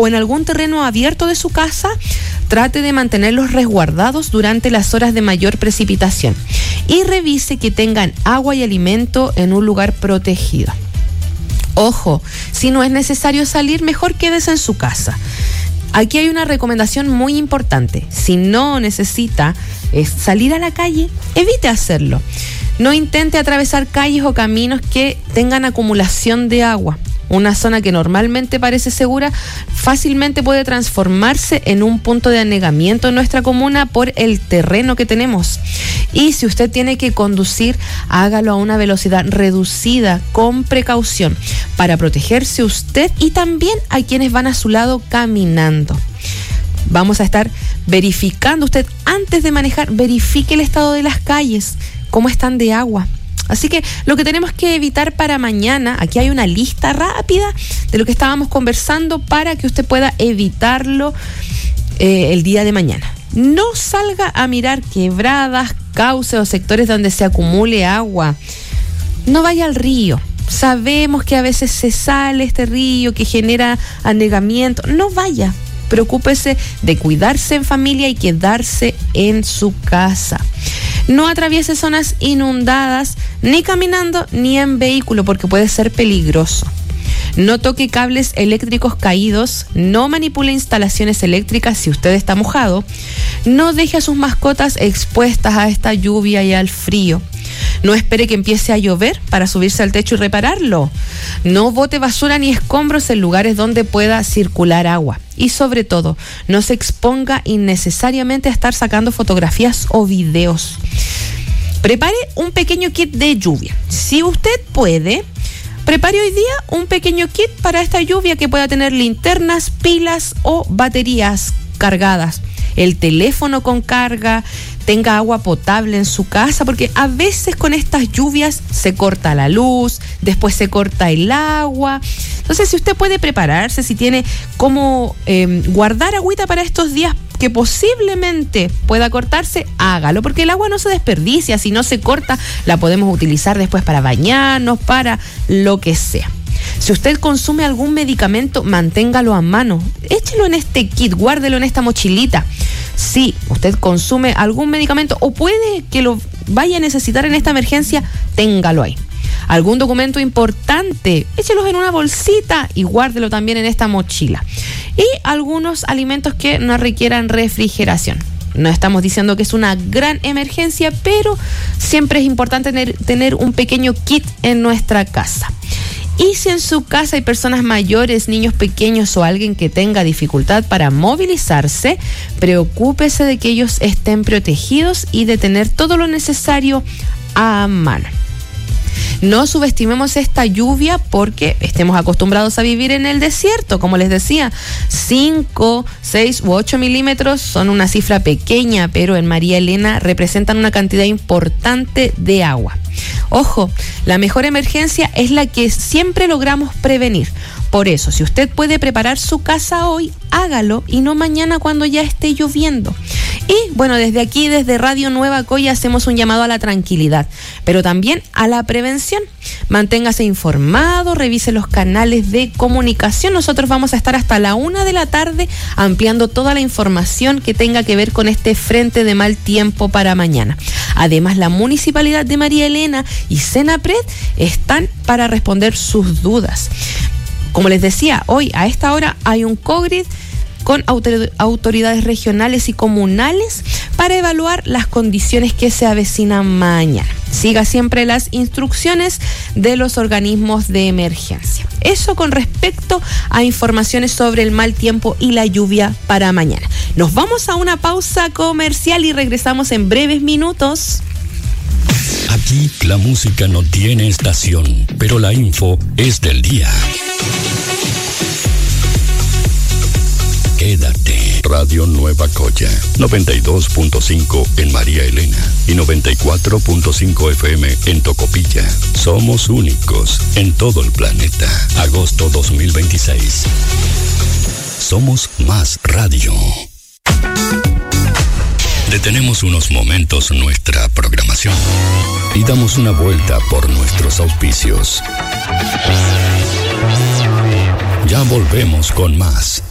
o en algún terreno abierto de su casa, trate de mantenerlos resguardados durante las horas de mayor precipitación y revise que tengan agua y alimento en un lugar protegido. Ojo, si no es necesario salir, mejor quédese en su casa. Aquí hay una recomendación muy importante. Si no necesita salir a la calle, evite hacerlo. No intente atravesar calles o caminos que tengan acumulación de agua. Una zona que normalmente parece segura fácilmente puede transformarse en un punto de anegamiento en nuestra comuna por el terreno que tenemos. Y si usted tiene que conducir, hágalo a una velocidad reducida, con precaución, para protegerse usted y también a quienes van a su lado caminando. Vamos a estar verificando, usted antes de manejar, verifique el estado de las calles, cómo están de agua. Así que lo que tenemos que evitar para mañana, aquí hay una lista rápida de lo que estábamos conversando para que usted pueda evitarlo el día de mañana. No salga a mirar quebradas, cauces o sectores donde se acumule agua. No vaya al río. Sabemos que a veces se sale este río que genera anegamiento. No vaya. Preocúpese de cuidarse en familia y quedarse en su casa. No atraviese zonas inundadas ni caminando ni en vehículo porque puede ser peligroso. No toque cables eléctricos caídos, no manipule instalaciones eléctricas si usted está mojado, no deje a sus mascotas expuestas a esta lluvia y al frío. No espere que empiece a llover para subirse al techo y repararlo. No bote basura ni escombros en lugares donde pueda circular agua. Y sobre todo, no se exponga innecesariamente a estar sacando fotografías o videos. Prepare un pequeño kit de lluvia. Si usted puede, prepare hoy día un pequeño kit para esta lluvia que pueda tener linternas, pilas o baterías cargadas. El teléfono con carga, tenga agua potable en su casa, porque a veces con estas lluvias se corta la luz, después se corta el agua. Entonces, si usted puede prepararse, si tiene cómo guardar agüita para estos días que posiblemente pueda cortarse, hágalo, porque el agua no se desperdicia, si no se corta, la podemos utilizar después para bañarnos, para lo que sea. Si usted consume algún medicamento, manténgalo a mano, échelo en este kit, guárdelo en esta mochilita. Si usted consume algún medicamento o puede que lo vaya a necesitar en esta emergencia, téngalo ahí. Algún documento importante, échelos en una bolsita y guárdelo también en esta mochila. Y algunos alimentos que no requieran refrigeración. No estamos diciendo que es una gran emergencia, pero siempre es importante tener un pequeño kit en nuestra casa. Y si en su casa hay personas mayores, niños pequeños o alguien que tenga dificultad para movilizarse, preocúpese de que ellos estén protegidos y de tener todo lo necesario a mano. No subestimemos esta lluvia porque estemos acostumbrados a vivir en el desierto. Como les decía, 5, 6 u 8 milímetros son una cifra pequeña, pero en María Elena representan una cantidad importante de agua. Ojo, la mejor emergencia es la que siempre logramos prevenir. Por eso, si usted puede preparar su casa hoy, hágalo y no mañana cuando ya esté lloviendo. Y bueno, desde aquí, desde Radio Nueva Coya, hacemos un llamado a la tranquilidad, pero también a la prevención. Manténgase informado, revise los canales de comunicación. Nosotros vamos a estar hasta la 1 de la tarde ampliando toda la información que tenga que ver con este frente de mal tiempo para mañana. Además, la Municipalidad de María Elena y Senapred están para responder sus dudas. Como les decía, hoy a esta hora hay un COGRID con autoridades regionales y comunales para evaluar las condiciones que se avecinan mañana. Siga siempre las instrucciones de los organismos de emergencia. Eso con respecto a informaciones sobre el mal tiempo y la lluvia para mañana. Nos vamos a una pausa comercial y regresamos en breves minutos. Aquí la música no tiene estación, pero la info es del día. Quédate. Radio Nueva Coya, 92.5 en María Elena y 94.5 FM en Tocopilla. Somos únicos en todo el planeta. Agosto 2026. Somos más radio. Detenemos unos momentos nuestra programación y damos una vuelta por nuestros auspicios. Ya volvemos con más.